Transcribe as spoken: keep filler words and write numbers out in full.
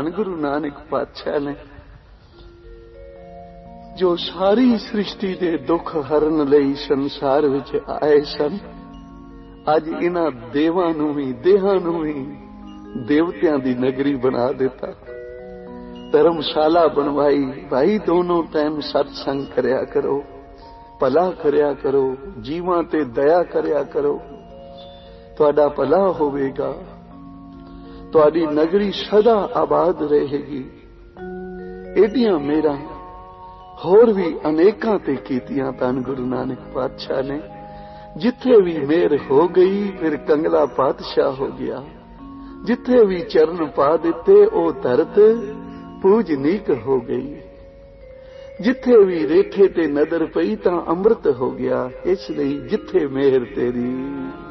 ਧੰਨ ਗੁਰੂ ਨਾਨਕ ਪਾਤਸ਼ਾਹ ਨੇ ਜੋ ਸਾਰੀ ਸ੍ਰਿਸ਼ਟੀ ਦੇ ਦੁੱਖ ਹਰਨ ਲਈ ਸੰਸਾਰ ਵਿੱਚ ਆਏ ਸਨ, ਅੱਜ ਇਹਨਾਂ ਦੇਵਾਂ ਨੂੰ ਵੀ ਦੇਹਾਂ ਨੂੰ ਵੀ ਦੇਵਤਿਆਂ ਦੀ ਨਗਰੀ ਬਣਾ ਦਿੱਤਾ। ਧਰਮਸ਼ਾਲਾ ਬਣਵਾਈ। ਭਾਈ ਦੋਨੋਂ ਟਾਈਮ ਸਤਸੰਗ ਕਰਿਆ ਕਰੋ, ਭਲਾ ਕਰਿਆ ਕਰੋ, ਜੀਵਾਂ ਤੇ ਦਇਆ ਕਰਿਆ ਕਰੋ, ਤੁਹਾਡਾ ਭਲਾ ਹੋਵੇਗਾ, ਤੁਹਾਡੀ ਨਗਰੀ ਸਦਾ ਆਬਾਦ ਰਹੇਗੀ। ਏਡੀਆਂ ਮੇਰਾ ਹੋਰ ਵੀ ਅਨੇਕਾਂ ਤੇ ਕੀਤੀਆਂ ਧੰਨ ਗੁਰੂ ਨਾਨਕ ਪਾਤਸ਼ਾਹ ਨੇ। ਜਿੱਥੇ ਵੀ ਮਿਹਰ ਹੋ ਗਈ ਫਿਰ ਕੰਗਲਾ ਪਾਤਸ਼ਾਹ ਹੋ ਗਿਆ। ਜਿੱਥੇ ਵੀ ਚਰਨ ਪਾ ਦਿੱਤੇ ਉਹ ਧਰਤ ਪੂਜਨੀਕ ਹੋ ਗਈ। ਜਿੱਥੇ ਵੀ ਰੇਖੇ ਤੇ ਨਜ਼ਰ ਪਈ ਤਾਂ ਅੰਮ੍ਰਿਤ ਹੋ ਗਿਆ। ਇਸ ਲਈ ਜਿੱਥੇ ਮਿਹਰ ਤੇਰੀ